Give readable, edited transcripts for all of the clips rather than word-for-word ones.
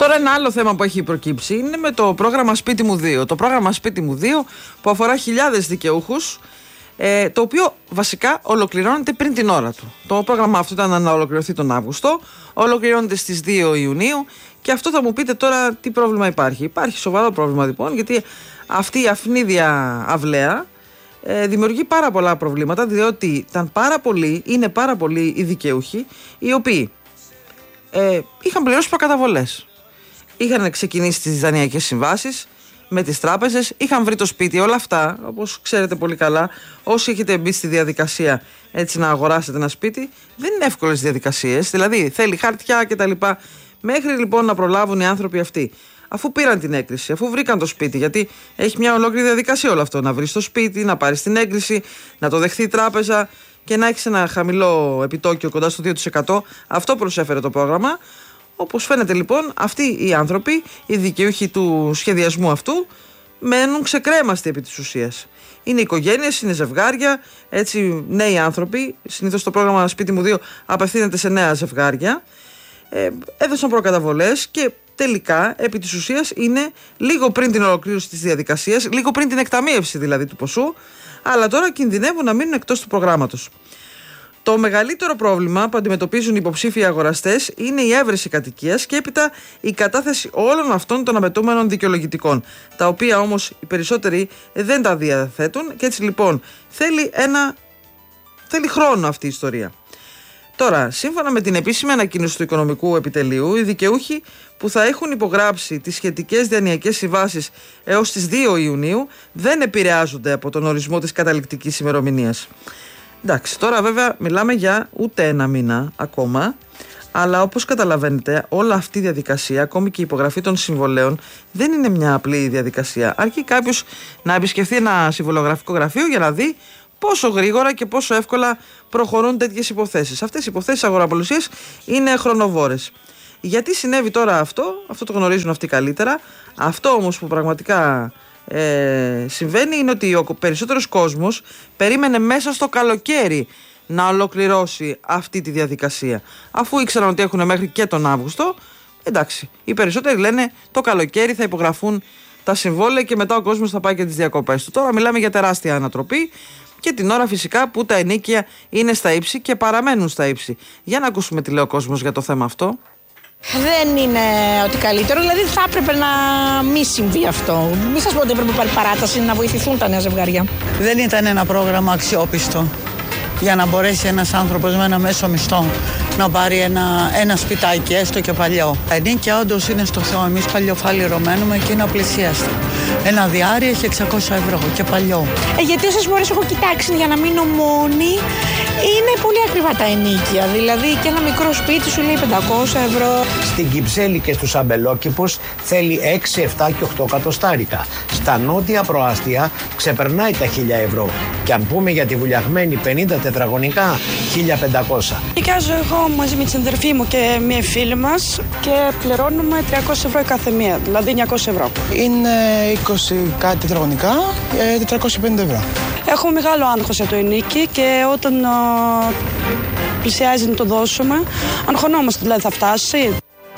Τώρα ένα άλλο θέμα που έχει προκύψει είναι με το πρόγραμμα Σπίτι μου 2. Το πρόγραμμα Σπίτι μου 2 που αφορά χιλιάδες δικαιούχους, το οποίο βασικά ολοκληρώνεται πριν την ώρα του. Το πρόγραμμα αυτό ήταν να ολοκληρωθεί τον Αύγουστο, ολοκληρώνεται στις 2 Ιουνίου και αυτό θα μου πείτε τώρα τι πρόβλημα υπάρχει. Υπάρχει σοβαρό πρόβλημα λοιπόν, γιατί αυτή η αυνίδια αυλαία δημιουργεί πάρα πολλά προβλήματα, διότι είναι πάρα πολλοί οι δικαιούχοι οι οποίοι είχαν πληρώσει προκαταβολές. Είχαν ξεκινήσει τις δανειακές συμβάσεις με τις τράπεζες, είχαν βρει το σπίτι, όλα αυτά, όπως ξέρετε πολύ καλά, όσοι έχετε μπει στη διαδικασία έτσι να αγοράσετε ένα σπίτι, δεν είναι εύκολες διαδικασίες, δηλαδή θέλει χαρτιά κτλ. Μέχρι λοιπόν να προλάβουν οι άνθρωποι αυτοί, αφού πήραν την έγκριση, αφού βρήκαν το σπίτι, γιατί έχει μια ολόκληρη διαδικασία όλο αυτό, να βρεις το σπίτι, να πάρεις την έγκριση, να το δεχθεί η τράπεζα και να έχεις ένα χαμηλό επιτόκιο κοντά στο 2%. Αυτό προσέφερε το πρόγραμμα. Όπως φαίνεται λοιπόν, αυτοί οι άνθρωποι, οι δικαιούχοι του σχεδιασμού αυτού, μένουν ξεκρέμαστοι επί της ουσίας. Είναι οικογένειες, είναι ζευγάρια, έτσι νέοι άνθρωποι. Συνήθως το πρόγραμμα Σπίτι μου 2 απευθύνεται σε νέα ζευγάρια. Έδωσαν προκαταβολές και τελικά επί της ουσίας είναι λίγο πριν την ολοκλήρωση της διαδικασίας, λίγο πριν την εκταμείευση δηλαδή του ποσού, αλλά τώρα κινδυνεύουν να μείνουν εκτός του προγράμματος. Το μεγαλύτερο πρόβλημα που αντιμετωπίζουν οι υποψήφιοι αγοραστές είναι η έβρεση κατοικίας και έπειτα η κατάθεση όλων αυτών των απαιτούμενων δικαιολογητικών, τα οποία όμως οι περισσότεροι δεν τα διαθέτουν και έτσι λοιπόν θέλει χρόνο αυτή η ιστορία. Τώρα, σύμφωνα με την επίσημη ανακοίνωση του Οικονομικού Επιτελείου, οι δικαιούχοι που θα έχουν υπογράψει τις σχετικές δανειακές συμβάσεις έως τις 2 Ιουνίου δεν επηρεάζονται από τον ορισμό της καταληκτικής ημερομηνίας. Εντάξει, τώρα βέβαια μιλάμε για ούτε ένα μήνα ακόμα, αλλά όπως καταλαβαίνετε όλη αυτή η διαδικασία, ακόμη και η υπογραφή των συμβολέων, δεν είναι μια απλή διαδικασία. Αρκεί κάποιος να επισκεφθεί ένα συμβολογραφικό γραφείο για να δει πόσο γρήγορα και πόσο εύκολα προχωρούν τέτοιες υποθέσεις. Αυτές οι υποθέσεις αγοραπολισίας είναι χρονοβόρες. Γιατί συνέβη τώρα αυτό το γνωρίζουν αυτοί καλύτερα. Αυτό όμως που πραγματικά συμβαίνει είναι ότι ο περισσότερος κόσμος περίμενε μέσα στο καλοκαίρι να ολοκληρώσει αυτή τη διαδικασία. Αφού ήξεραν ότι έχουν μέχρι και τον Αύγουστο, εντάξει, οι περισσότεροι λένε το καλοκαίρι θα υπογραφούν τα συμβόλαια και μετά ο κόσμος θα πάει και τις διακοπές του. Τώρα μιλάμε για τεράστια ανατροπή και την ώρα φυσικά που τα ενοίκια είναι στα ύψη και παραμένουν στα ύψη. Για να ακούσουμε τι λέει ο κόσμος για το θέμα αυτό. Δεν είναι ότι καλύτερο, δηλαδή θα έπρεπε να μην συμβεί αυτό. Μην σας πω ότι έπρεπε να πάρει παράταση να βοηθηθούν τα νέα ζευγάρια. Δεν ήταν ένα πρόγραμμα αξιόπιστο για να μπορέσει ένας άνθρωπος με ένα μέσο μισθό να πάρει ένα σπιτάκι, έστω και παλιό. Τα ενοίκια όντως είναι στο Θεό. Εμείς παλιοφάλιρο μένουμε και είναι απλησίαστο. Ένα διάρρη έχει 600 ευρώ και παλιό. Γιατί όσες φορές έχω κοιτάξει για να μείνω μόνη, είναι πολύ ακριβά τα ενοίκια. Δηλαδή και ένα μικρό σπίτι σου λέει 500 ευρώ. Στην Κυψέλη και στους αμπελόκηπους θέλει 6, 7 και 8 εκατοστάρικα. Στα νότια προάστια ξεπερνάει τα 1000 ευρώ. Και αν πούμε για τη βουλιαγμένη 50 τετραγωνικά, 1500. Νοικιάζω εγώ μαζί με την αδερφή μου και μια φίλη μας και πληρώνουμε 300 ευρώ κάθε μία, δηλαδή 900 ευρώ. Είναι 20 κάτι τετραγωνικά, 450 ευρώ. Έχω μεγάλο άγχος για το ενίκη και όταν πλησιάζει να το δώσουμε, αγχωνόμαστε, δηλαδή θα φτάσει.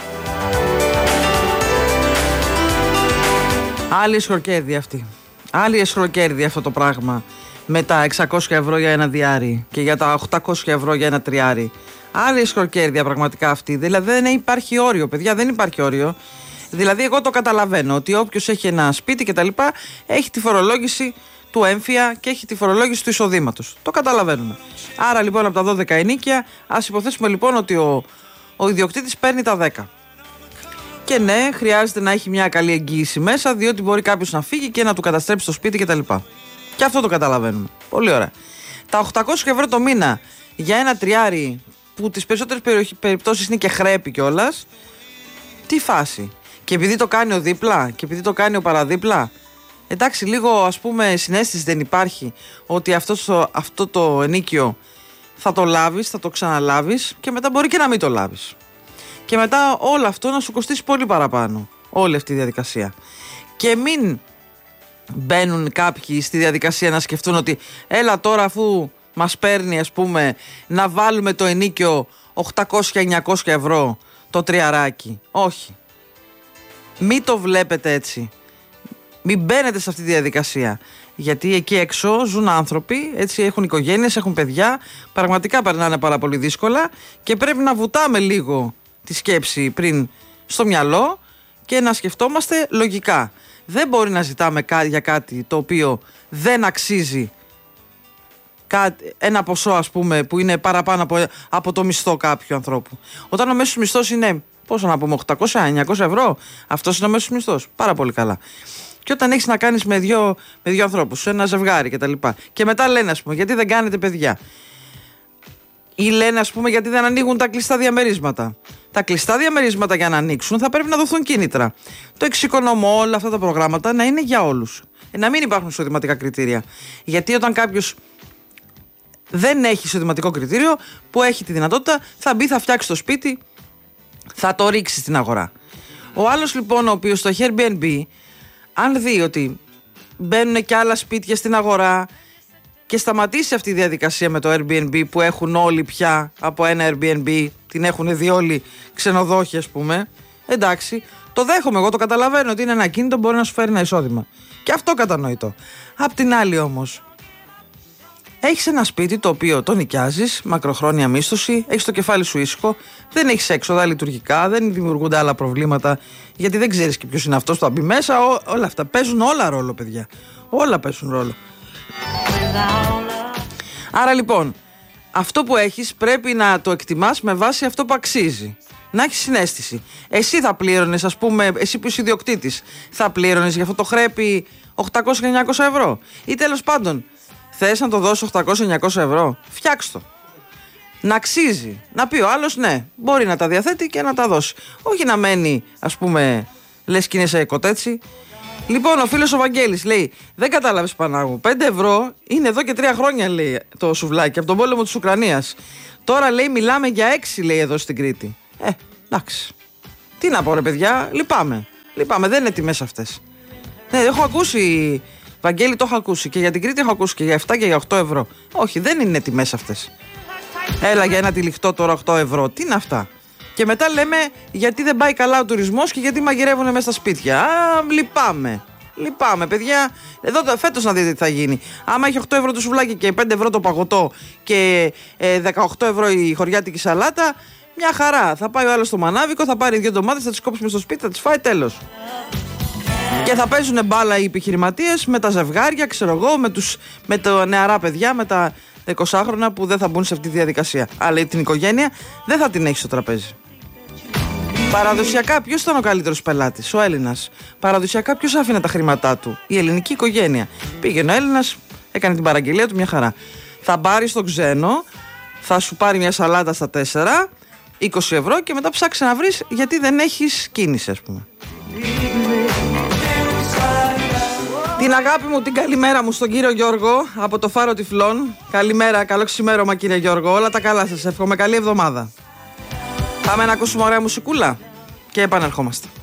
Άλλη εσχροκέρδη αυτή. Άλλη εσχροκέρδη αυτό το πράγμα. Με τα 600 ευρώ για ένα διάρρη και για τα 800 ευρώ για ένα τριάρι. Άλλη εσχροκέρδεια πραγματικά αυτή. Δηλαδή δεν υπάρχει όριο, παιδιά, δεν υπάρχει όριο. Δηλαδή εγώ το καταλαβαίνω ότι όποιος έχει ένα σπίτι και τα λοιπά έχει τη φορολόγηση του έμφυα και έχει τη φορολόγηση του εισοδήματος. Το καταλαβαίνουμε. Άρα λοιπόν από τα 12 ενοίκια ας υποθέσουμε λοιπόν ότι ο ιδιοκτήτης παίρνει τα 10. Και ναι, χρειάζεται να έχει μια καλή εγγύηση μέσα, διότι μπορεί κάποιος να φύγει και να του καταστρέψει το σπίτι κτλ. Και αυτό το καταλαβαίνουμε. Πολύ ωραία. Τα 800 ευρώ το μήνα για ένα τριάρι που τις περισσότερες περιπτώσεις είναι και χρέπη κιόλας, τι φάση. Και επειδή το κάνει ο δίπλα και επειδή το κάνει ο παραδίπλα, εντάξει, λίγο ας πούμε συναίσθηση δεν υπάρχει ότι αυτό το ενίκιο θα το λάβεις, θα το ξαναλάβεις και μετά μπορεί και να μην το λάβεις. Και μετά όλο αυτό να σου κοστίσει πολύ παραπάνω, όλη αυτή η διαδικασία. Και μην μπαίνουν κάποιοι στη διαδικασία να σκεφτούν ότι έλα τώρα αφού μας παίρνει ας πούμε να βάλουμε το ενίκιο 800-900 ευρώ το τριαράκι. Όχι. Μην το βλέπετε έτσι. Μην μπαίνετε σε αυτή τη διαδικασία. Γιατί εκεί έξω ζουν άνθρωποι, έτσι, έχουν οικογένειες, έχουν παιδιά, πραγματικά περνάνε πάρα πολύ δύσκολα και πρέπει να βουτάμε λίγο τη σκέψη πριν στο μυαλό και να σκεφτόμαστε λογικά. Δεν μπορεί να ζητάμε για κάτι το οποίο δεν αξίζει ένα ποσό, ας πούμε, που είναι παραπάνω από το μισθό κάποιου ανθρώπου. Όταν ο μέσος μισθός είναι, πόσο να πούμε, 800-900 ευρώ, αυτός είναι ο μέσος μισθός. Πάρα πολύ καλά. Και όταν έχεις να κάνεις με δύο ανθρώπους, ένα ζευγάρι κτλ. Και μετά λένε, ας πούμε, γιατί δεν κάνετε παιδιά. Ή λένε, ας πούμε, γιατί δεν ανοίγουν τα κλειστά διαμερίσματα. Τα κλειστά διαμερίσματα για να ανοίξουν θα πρέπει να δοθούν κίνητρα. Το εξοικονομώ, όλα αυτά τα προγράμματα να είναι για όλους. Να μην υπάρχουν εισοδηματικά κριτήρια. Γιατί όταν κάποιος δεν έχει εισοδηματικό κριτήριο, που έχει τη δυνατότητα, θα μπει, θα φτιάξει το σπίτι, θα το ρίξει στην αγορά. Ο άλλος λοιπόν, ο οποίος το έχει Airbnb, αν δει ότι μπαίνουν και άλλα σπίτια στην αγορά και σταματήσει αυτή η διαδικασία με το Airbnb που έχουν όλοι πια από ένα Airbnb, την έχουν δει όλοι ξενοδόχοι, ας πούμε, εντάξει, το δέχομαι, εγώ το καταλαβαίνω ότι είναι ένα κίνητο, μπορεί να σου φέρει ένα εισόδημα. Και αυτό κατανοητό. Απ' την άλλη όμως, έχεις ένα σπίτι το οποίο το νοικιάζεις, μακροχρόνια μίσθωση, έχεις το κεφάλι σου ήσυχο, δεν έχεις έξοδα λειτουργικά, δεν δημιουργούνται άλλα προβλήματα, γιατί δεν ξέρεις και ποιος είναι αυτός που θα μπει μέσα. Όλα αυτά παίζουν όλα ρόλο, παιδιά. Όλα παίζουν ρόλο. Άρα λοιπόν, αυτό που έχεις πρέπει να το εκτιμάς με βάση αυτό που αξίζει. Να έχεις συναίσθηση. Εσύ θα πλήρωνες, ας πούμε, εσύ που είσαι ιδιοκτήτης, θα πλήρωνες για αυτό το χρέπι 800-900 ευρώ. Ή τέλος πάντων, θες να το δώσεις 800-900 ευρώ, φτιάξ' το. Να αξίζει. Να πει ο άλλος, ναι, μπορεί να τα διαθέτει και να τα δώσει. Όχι να μένει, ας πούμε, λες και είναι σε κοτέτσι. Λοιπόν, ο φίλος ο Βαγγέλης λέει: δεν κατάλαβες, Πανάγου. 5 ευρώ είναι εδώ και 3 χρόνια, λέει, το σουβλάκι από τον πόλεμο της Ουκρανίας. Τώρα, λέει, μιλάμε για 6, λέει, εδώ στην Κρήτη. Εντάξει. Τι να πω, ρε παιδιά, λυπάμαι. Δεν είναι τιμές αυτές. Ναι, έχω ακούσει, Βαγγέλη, το έχω ακούσει. Και για την Κρήτη έχω ακούσει και για 7 και για 8 ευρώ. Όχι, δεν είναι τιμές αυτές. Έλα για ένα τυλιχτό τώρα 8 ευρώ. Τι είναι αυτά. Και μετά λέμε γιατί δεν πάει καλά ο τουρισμός και γιατί μαγειρεύουν μέσα στα σπίτια. Λυπάμαι, παιδιά. Εδώ φέτος να δείτε τι θα γίνει. Άμα έχει 8 ευρώ το σουβλάκι και 5 ευρώ το παγωτό και 18 ευρώ η χωριάτικη σαλάτα, μια χαρά. Θα πάει ο άλλος στο μανάβικο, θα πάρει 2 ντομάτες, θα τις κόψουμε στο σπίτι, θα τις φάει, τέλος. Και θα παίζουν μπάλα οι επιχειρηματίες με τα ζευγάρια, ξέρω εγώ, με τα νεαρά παιδιά, με τα 20χρονα που δεν θα μπουν σε αυτή τη διαδικασία. Αλλά την οικογένεια δεν θα την έχει στο τραπέζι. Παραδοσιακά, ποιος ήταν ο καλύτερος πελάτης? Ο Έλληνας. Παραδοσιακά, ποιος άφηνε τα χρήματά του? Η ελληνική οικογένεια. Πήγαινε ο Έλληνας, έκανε την παραγγελία του, μια χαρά. Θα πάρει στον ξένο, θα σου πάρει μια σαλάτα στα 4, 20 ευρώ και μετά ψάξει να βρεις γιατί δεν έχεις κίνηση, ας πούμε. Την αγάπη μου, την καλημέρα μου στον κύριο Γιώργο από το Φάρο Τυφλών. Καλημέρα, καλό ξημέρωμα, κύριε Γιώργο. Όλα τα καλά σας, εύχομαι καλή εβδομάδα. Πάμε να ακούσουμε ωραία μουσικούλα και επανερχόμαστε.